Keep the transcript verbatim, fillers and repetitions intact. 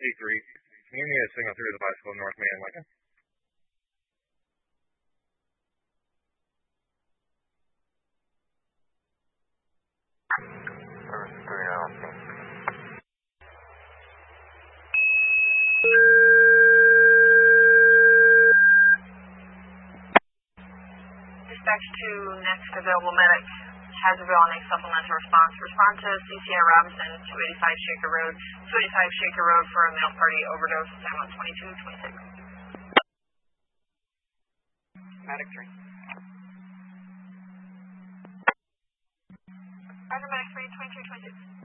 E three. Can you give me a signal through the bicycle North Main and Lincoln? Service three out. Dispatch to next available medic. Hazardville on a supplemental response. Respond to C C I Robinson, two eighty-five Shaker Road, two eighty-five Shaker Road for a male party overdose, time on twenty-two twenty-six. Medic three. Roger, medic three, twenty-two twenty-six.